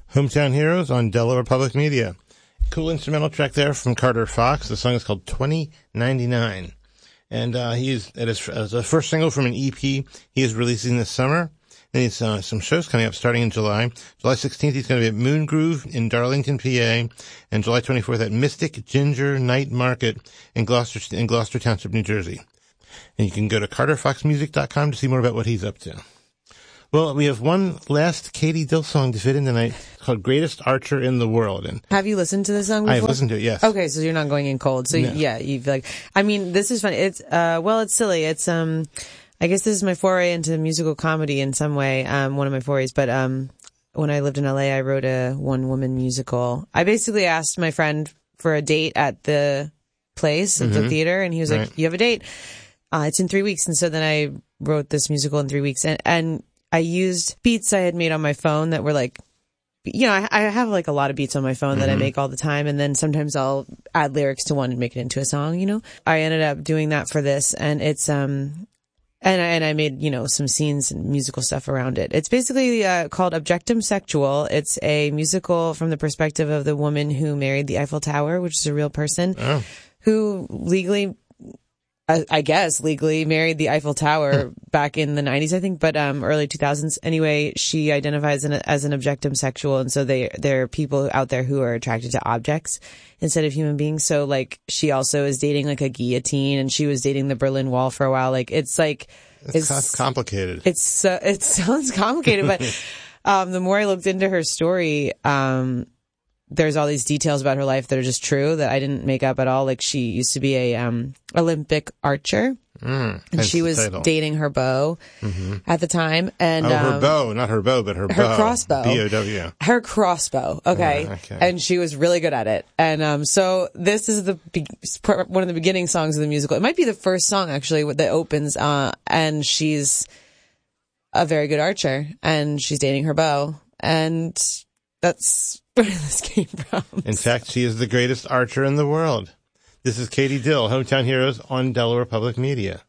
Hometown Heroes on Delaware Public Media. Cool instrumental track there from Carter Fox. The song is called 2099. And as a first single from an EP he is releasing this summer. And he's some shows coming up starting in July. July 16th, he's going to be at Moon Groove in Darlington, PA. And July 24th at Mystic Ginger Night Market in Gloucester Township, New Jersey. And you can go to carterfoxmusic.com to see more about what he's up to. Well, we have one last Katie Dill song to fit in tonight. It's called Greatest Archer in the World. And have you listened to this song before? I've listened to it, yes. Okay, so you're not going in cold. So no. Yeah, you've this is funny. It's, it's silly. It's, I guess this is my foray into musical comedy in some way. One of my forays, but, when I lived in LA, I wrote a one-woman musical. I basically asked my friend for a date at the place, at the theater, and he was like, you have a date. It's in 3 weeks. And so then I wrote this musical in 3 weeks, and I used beats I had made on my phone that were like, I have like a lot of beats on my phone that I make all the time. And then sometimes I'll add lyrics to one and make it into a song, I ended up doing that for this, and it's, and I made, some scenes and musical stuff around it. It's basically, called Objectum Sexual. It's a musical from the perspective of the woman who married the Eiffel Tower, which is a real person who legally married the Eiffel Tower back in the 90s, I think, but early 2000s. Anyway, she identifies as an objectum sexual, and so there are people out there who are attracted to objects instead of human beings. So, like, she also is dating, like, a guillotine, and she was dating the Berlin Wall for a while. Like, it's complicated. It sounds complicated, but the more I looked into her story, there's all these details about her life that are just true that I didn't make up at all. Like, she used to be a Olympic archer, and she was dating her beau at the time. And her bow, not her bow, but her bow. Her crossbow. B-O-W. Her crossbow. Okay. And she was really good at it. And so this is one of the beginning songs of the musical. It might be the first song actually that opens. And she's a very good archer, and she's dating her beau, and that's where this came from. In fact, she is the greatest archer in the world. This is Katie Dill, Hometown Heroes on Delaware Public Media.